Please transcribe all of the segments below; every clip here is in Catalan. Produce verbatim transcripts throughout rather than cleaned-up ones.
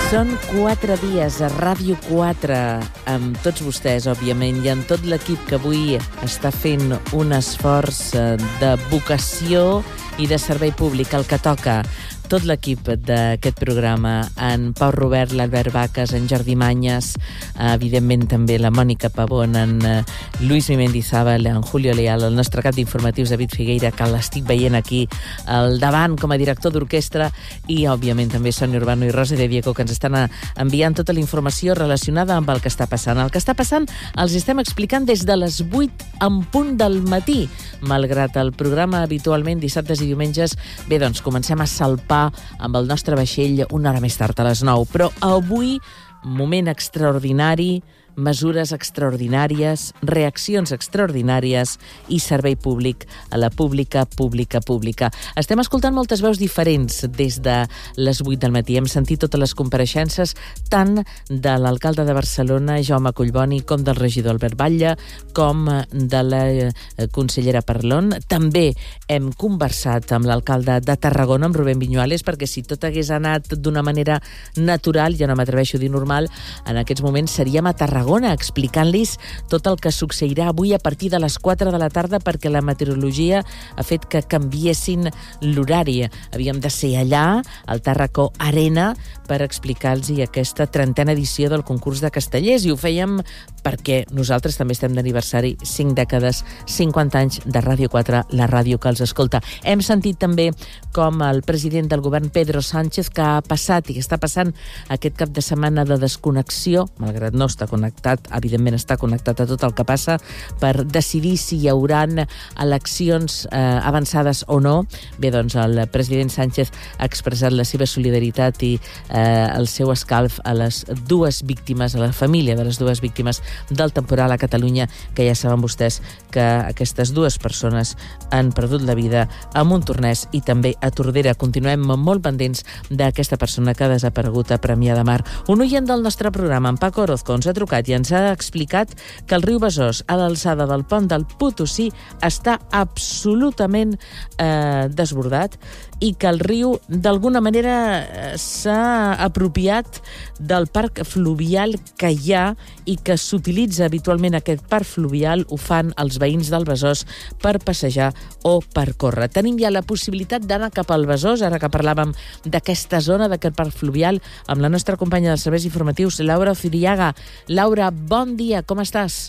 Són quatre dies a Ràdio quatre, amb tots vostès, òbviament, i amb tot l'equip que avui està fent un esforç de vocació i de servei públic, el que toca. Tot l'equip d'aquest programa, en Pau Robert, l'Albert Baques, en Jordi Manyes, evidentment també la Mònica Pavón, en Luis Mendizábal, en Julio Leal, el nostre cap d'informatius, David Figueira, que l'estic veient aquí al davant com a director d'orquestra, i, òbviament, també Sonia Urbano i Rosa de Diego, que ens estan enviant tota la informació relacionada amb el que està passant. El que està passant els estem explicant des de les vuit en punt del matí. Malgrat el programa habitualment dissabtes i diumenges, bé, doncs comencem a salpar amb el nostre vaixell una hora més tard, a les nou. Però avui, moment extraordinari, mesures extraordinàries, reaccions extraordinàries i servei públic a la pública, pública, pública. Estem escoltant moltes veus diferents des de les vuit del matí. Hem sentit totes les compareixences, tant de l'alcalde de Barcelona, Jaume Collboni, com del regidor Albert Batlle, com de la consellera Parlon. També hem conversat amb l'alcalde de Tarragona, amb Rubén Viñuales, perquè si tot hagués anat d'una manera natural, ja no m'atreveixo a dir normal, en aquests moments seríem a Tarragona explicant-los tot el que succeirà avui a partir de les quatre de la tarda, perquè la meteorologia ha fet que canviessin l'horari. Havíem de ser allà, al Tàrraco Arena, per explicar-los aquesta trentena edició del concurs de castellers, i ho fèiem perquè nosaltres també estem d'aniversari, cinc dècades, cinquanta anys de Ràdio quatre, la ràdio que els escolta. Hem sentit també com el president del govern, Pedro Sánchez, que ha passat i està passant aquest cap de setmana de desconnexió, malgrat no estar connectat, evidentment està connectat a tot el que passa, per decidir si hi haurà eleccions eh, avançades o no. Bé, doncs el president Sánchez ha expressat la seva solidaritat i eh, el seu escalf a les dues víctimes, a la família de les dues víctimes del temporal a Catalunya, que ja saben vostès que aquestes dues persones han perdut la vida a Montornès i també a Tordera. Continuem molt pendents d'aquesta persona que ha desaparegut a Premià de Mar. Un oient del nostre programa, en Paco Orozco, ens ha trucat i ens ha explicat que el riu Besòs, a l'alçada del pont del Potosí, està absolutament eh, desbordat, i que el riu d'alguna manera s'ha apropiat del parc fluvial que hi ha i que s'utilitza habitualment. Aquest parc fluvial ho fan els veïns del Besòs per passejar o per córrer. Tenim ja la possibilitat d'anar cap al Besòs, ara que parlàvem d'aquesta zona, d'aquest parc fluvial, amb la nostra companya dels serveis informatius, Laura Zuriaga. Laura, bon dia, com estàs?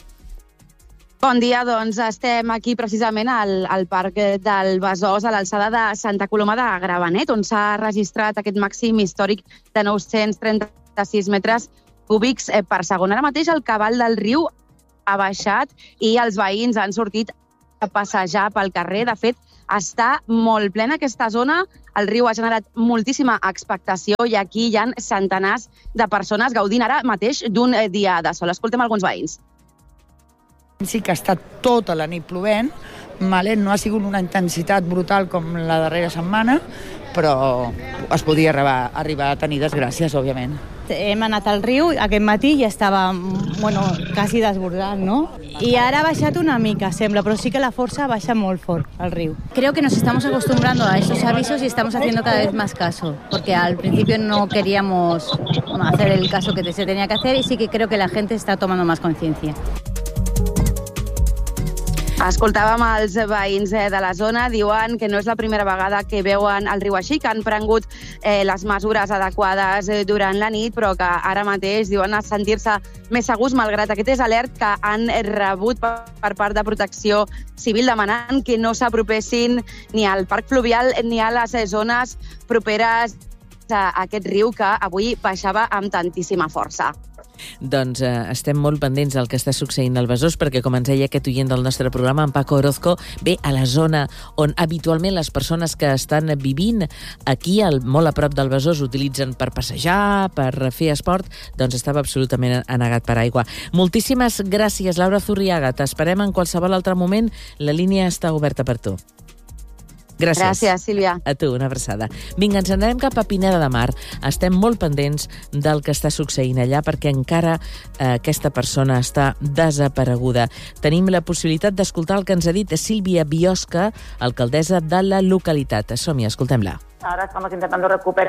Bon dia, doncs estem aquí precisament al, al Parc del Besòs, a l'alçada de Santa Coloma de Gramenet, on s'ha registrat aquest màxim històric de nou-cents trenta-sis metres cúbics per segon. Ara mateix el cabal del riu ha baixat i els veïns han sortit a passejar pel carrer. De fet, està molt plena aquesta zona. El riu ha generat moltíssima expectació i aquí hi ha centenars de persones gaudint ara mateix d'un dia de sol. Escoltem alguns veïns. Sí que ha estat tota la nit plovent, malent, no ha sigut una intensitat brutal com la darrera setmana, però es podia arribar, arribar a tenir desgràcies, òbviament. Hem anat al riu aquest matí i estava, bueno, quasi desbordat, ¿no? Y ahora ha baixat una mica, sembla, pero sí que la fuerza baixa molt fort al río. Creo que nos estamos acostumbrando a estos avisos y estamos haciendo cada vez más caso, porque al principio no queríamos bueno, hacer el caso que se tenía que hacer y sí que creo que la gente está tomando más conciencia. Escoltàvem els veïns de la zona, diuen que no és la primera vegada que veuen el riu així, que han prengut eh, les mesures adequades durant la nit, però que ara mateix diuen a sentir-se més segurs, malgrat aquest és alert que han rebut per part de Protecció Civil, demanant que no s'apropessin ni al parc fluvial ni a les zones properes a aquest riu que avui baixava amb tantíssima força. Doncs eh, estem molt pendents del que està succeint al Besòs, perquè, com ens deia aquest oient del nostre programa, en Paco Orozco, ve a la zona on habitualment les persones que estan vivint aquí, al, molt a prop del Besòs, utilitzen per passejar, per fer esport, doncs estava absolutament anegat per aigua. Moltíssimes gràcies, Laura Zuriaga. T'esperem en qualsevol altre moment. La línia està oberta per tu. Gràcies. Gràcies, Sílvia. A tu, una abraçada. Vinga, ens anem cap a Pineda de Mar. Estem molt pendents del que està succeint allà perquè encara eh, aquesta persona està desapareguda. Tenim la possibilitat d'escoltar el que ens ha dit Sílvia Biosca, alcaldessa de la localitat. Som-hi, escoltem-la. Ahora estamos intentando recuperar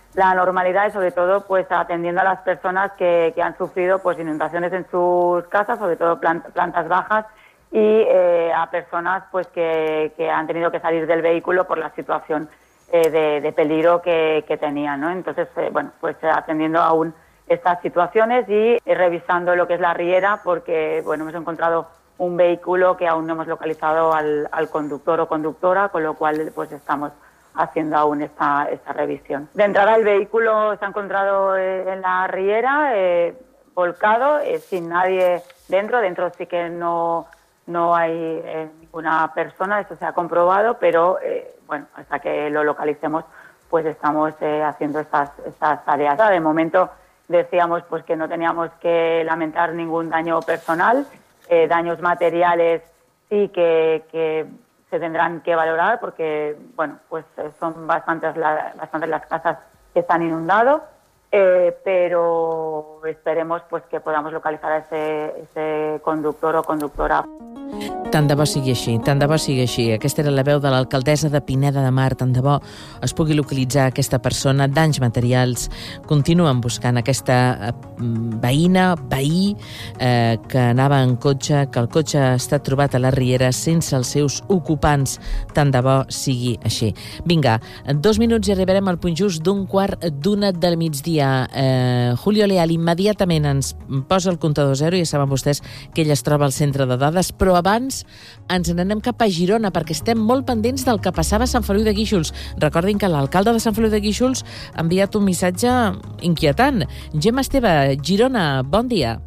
la normalidad y sobre todo pues atendiendo a las personas que, que han sufrido pues inundaciones en sus casas, sobre todo plant, plantas bajas, y eh, a personas pues que, que han tenido que salir del vehículo por la situación eh, de, de peligro que, que tenían, ¿no? Entonces, eh, bueno, pues atendiendo aún estas situaciones y revisando lo que es la riera, porque bueno, hemos encontrado un vehículo que aún no hemos localizado al, al conductor o conductora, con lo cual pues estamos haciendo aún esta, esta revisión. De entrada el vehículo se ha encontrado eh, en la riera, eh, volcado, eh, sin nadie dentro. Dentro sí que no, no hay eh, ninguna persona, eso se ha comprobado, pero eh, bueno, hasta que lo localicemos pues estamos eh, haciendo estas, estas tareas. De momento decíamos pues que no teníamos que lamentar ningún daño personal, eh, daños materiales sí que... que se tendrán que valorar porque, bueno, pues son bastantes, la, bastantes las casas que están inundadas, eh, pero esperemos pues que podamos localizar a ese, ese conductor o conductora. Tant de bo sigui així, tant de bo sigui així. Aquesta era la veu de l'alcaldessa de Pineda de Mar. Tant de bo es pugui localitzar aquesta persona. Danys materials. Continuen buscant aquesta veïna, veí, eh, que anava en cotxe, que el cotxe ha estat trobat a la riera sense els seus ocupants. Tant de bo sigui així. Vinga, en dos minuts i arribarem al punt just d'un quart d'una del migdia. Eh, Julio Leal immediatament ens posa el comptador zero, ja saben vostès que ell es troba al centre de dades, però abans ens n'anem cap a Girona perquè estem molt pendents del que passava a Sant Feliu de Guíxols. Recordin que l'alcalde de Sant Feliu de Guíxols ha enviat un missatge inquietant. Gemma Esteve, Girona, bon dia.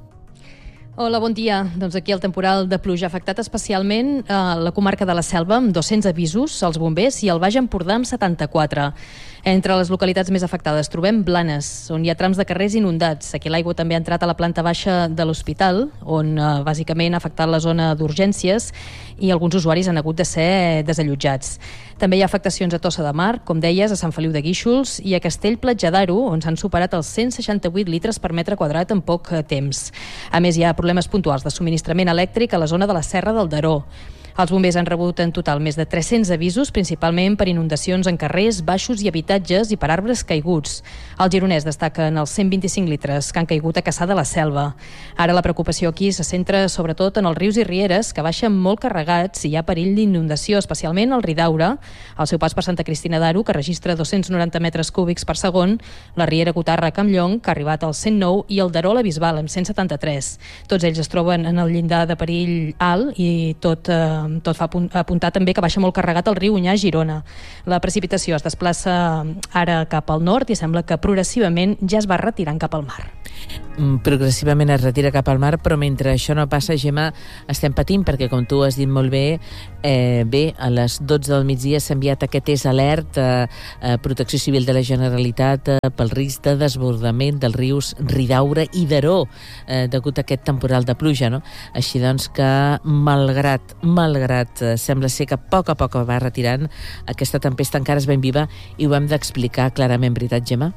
Hola, bon dia. Doncs aquí el temporal de pluja ha afectat especialment eh, la comarca de la Selva amb dos-cents avisos als bombers i el Baix Empordà amb setanta-quatre. Entre les localitats més afectades trobem Blanes, on hi ha trams de carrers inundats. Aquí l'aigua també ha entrat a la planta baixa de l'hospital, on eh, bàsicament ha afectat la zona d'urgències i alguns usuaris han hagut de ser desallotjats. També hi ha afectacions a Tossa de Mar, com deies, a Sant Feliu de Guíxols i a Castell-Platja d'Aro, on s'han superat els cent seixanta-vuit litres per metre quadrat en poc temps. A més, hi ha problemes puntuals de subministrament elèctric a la zona de la Serra del Daró. Els bombers han rebut en total més de tres-cents avisos, principalment per inundacions en carrers, baixos i habitatges i per arbres caiguts. El gironès destaca en els cent vint-i-cinc litres que han caigut a Cassà de la Selva. Ara la preocupació aquí se centra sobretot en els rius i rieres, que baixen molt carregats i hi ha perill d'inundació, especialment al Ridaura, al seu pas per Santa Cristina d'Aro, que registra dos-cents noranta metres cúbics per segon, la riera Gotarra a Campllong, que ha arribat als cent nou, i el Daró a la Bisbal, amb cent setanta-tres. Tots ells es troben en el llindar de perill alt i tot... Eh, Tot fa apuntar també que baixa molt carregat el riu Onyar a Girona. La precipitació es desplaça ara cap al nord i sembla que progressivament ja es va retirant cap al mar. Progressivament es retira cap al mar, però mentre això no passa, Gemma, estem patint perquè, com tu has dit molt bé, eh, bé, a les dotze del migdia s'ha enviat aquest és alert a, a Protecció Civil de la Generalitat eh, pel risc de desbordament dels rius Ridaura i Daró eh, degut a aquest temporal de pluja, no? Així doncs que, malgrat, malgrat eh, sembla ser que a poc a poc va retirant, aquesta tempesta encara és ben viva i ho hem d'explicar clarament, veritat, Gemma?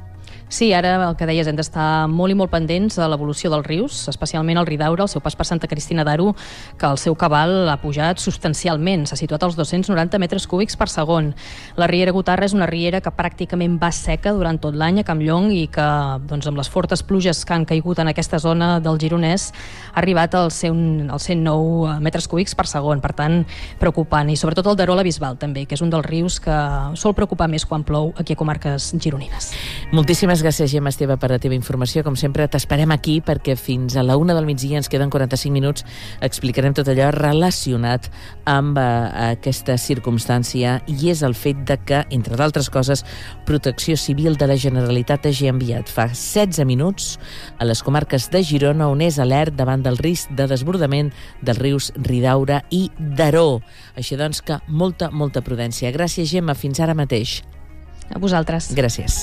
Sí, ara el que deies, hem d'estar molt i molt pendents de l'evolució dels rius, especialment el Ridaura, el seu pas per Santa Cristina d'Aro, que el seu cabal ha pujat substancialment, s'ha situat als dos-cents noranta metres cúbics per segon. La riera Gotarra és una riera que pràcticament va seca durant tot l'any a Campllong i que, doncs, amb les fortes pluges que han caigut en aquesta zona del Gironès, ha arribat als cent nou metres cúbics per segon, per tant, preocupant. I sobretot el Daró a la Bisbal, també, que és un dels rius que sol preocupar més quan plou aquí a comarques gironines. Moltíssimes gràcies, Gemma Esteve, per la teva informació. Com sempre, t'esperem aquí perquè fins a la una del migdia ens queden quaranta-cinc minuts. Explicarem tot allò relacionat amb uh, aquesta circumstància i és el fet de que, entre d'altres coses, Protecció Civil de la Generalitat hagi enviat fa setze minuts a les comarques de Girona, on és alert davant del risc de desbordament dels rius Ridaura i Daró. Així doncs que molta, molta prudència. Gràcies, Gemma. Fins ara mateix. A vosaltres. Gràcies.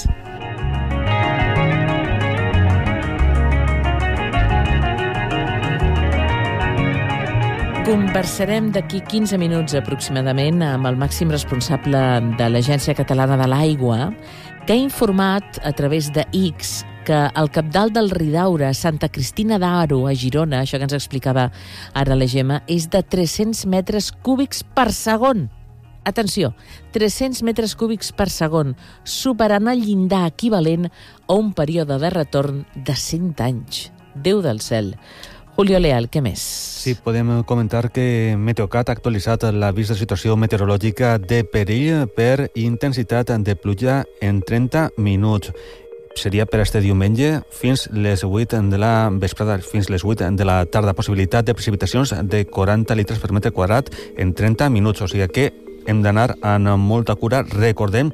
Conversarem d'aquí quinze minuts aproximadament amb el màxim responsable de l'Agència Catalana de l'Aigua, que ha informat a través de X que el cabdal del Ridaura, Santa Cristina d'Aro, a Girona, això que ens explicava ara la Gemma, és de tres-cents metres cúbics per segon. atenció, tres-cents metres cúbics per segon, superant el llindar equivalent a un període de retorn de cent anys. Déu del cel. Julio Leal, què més? Sí, podem comentar que Meteocat ha actualitzat l'avís de situació meteorològica de perill per intensitat de pluja en trenta minuts. Seria per este diumenge fins les vuit de la vesprada, fins les vuit de la tarda. Possibilitat de precipitacions de quaranta litres per metre quadrat en trenta minuts. O sigui que hem d'anar amb molta cura. Recordem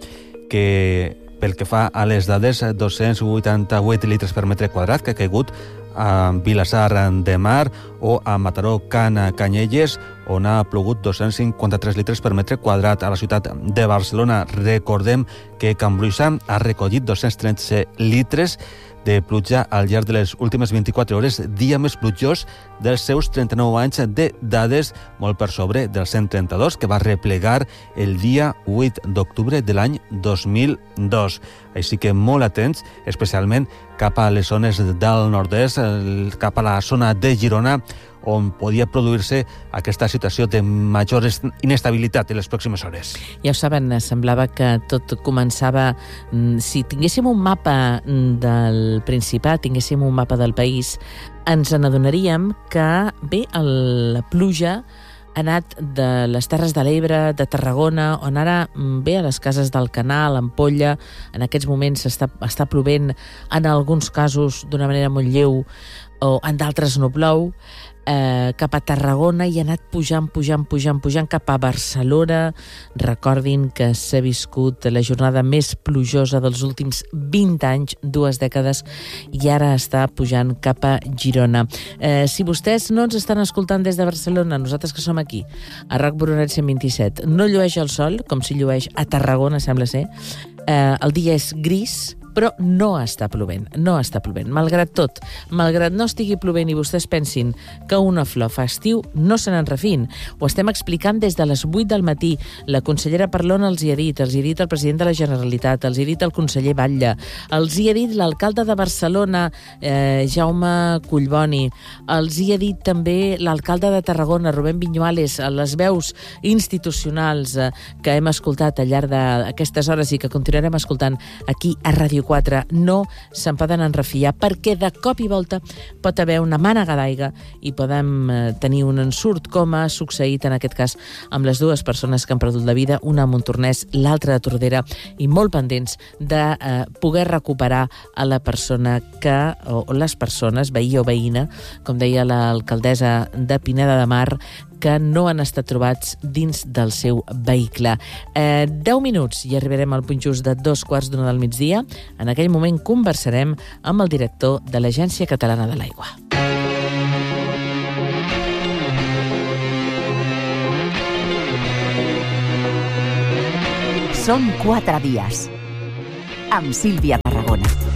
que pel que fa a les dades, dos-cents vuitanta-vuit litres per metre quadrat que ha caigut a Vilassar de Mar o a Mataró, Can Canyelles, on ha plogut dos-cents cinquanta-tres litres per metre quadrat. A la ciutat de Barcelona recordem que Can Bruixa ha recollit dos-cents tretze litres de pluja al llarg de les últimes vint-i-quatre hores, dia més plujós dels seus trenta-nou anys de dades, molt per sobre del cent trenta-dos, que va replegar el dia vuit d'octubre de l'any dos mil dos. Així que molt atents, especialment cap a les zones del nord-est, cap a la zona de Girona, on podia produir-se aquesta situació de major inestabilitat en les pròximes hores. Ja ho saben, semblava que tot començava... Si tinguéssim un mapa del Principat, tinguéssim un mapa del país, ens n'adonaríem que, bé, el, la pluja ha anat de les Terres de l'Ebre, de Tarragona, on ara ve a les cases del Canal, Ampolla, en aquests moments està, està plovent, en alguns casos d'una manera molt lleu, o en d'altres no plou, eh, cap a Tarragona i ha anat pujant, pujant, pujant, pujant cap a Barcelona. Recordin que s'ha viscut la jornada més plujosa dels últims vint anys, dues dècades, i ara està pujant cap a Girona. Eh, si vostès no ens estan escoltant des de Barcelona, nosaltres que som aquí, a RAC Boronat cent vint-i-set, no llueix el sol, com si llueix a Tarragona, sembla ser. Eh, el dia és gris, però no està plovent, no està plovent. Malgrat tot, malgrat no estigui plovent i vostès pensin que una flor fa estiu, no se n'en refin. Ho estem explicant des de les vuit del matí. La consellera Parlon els hi ha dit, els hi ha dit el president de la Generalitat, els hi ha dit el conseller Batlle, els hi ha dit l'alcalde de Barcelona, eh, Jaume Collboni, els hi ha dit també l'alcalde de Tarragona, Rubén Viñuales, les veus institucionals eh, que hem escoltat al llarg d'aquestes hores i que continuarem escoltant aquí a Ràdio quatre, no se'n poden enrefiar, perquè de cop i volta pot haver una mànega d'aigua i podem eh, tenir un ensurt, com ha succeït en aquest cas amb les dues persones que han perdut la vida, una a Montornès, l'altra a Tordera, i molt pendents de eh, poder recuperar a la persona que, o les persones, veí o veïna, com deia l'alcaldessa de Pineda de Mar, que no han estat trobats dins del seu vehicle. Eh, deu minuts i arribarem al punt just de dos quarts d'una del migdia. En aquell moment conversarem amb el director de l'Agència Catalana de l'Aigua. Són quatre dies. Amb Sílvia Tarragona.